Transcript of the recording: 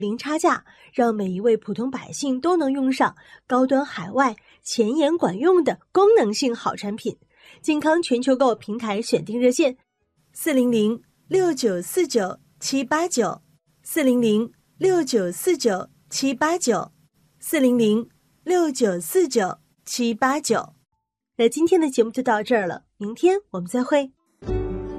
零差价，让每一位普通百姓都能用上高端海外、前沿管用的功能性好产品。健康全球购平台选定热线：400-6949-789，400-6949-789。那今天的节目就到这儿了，明天我们再会。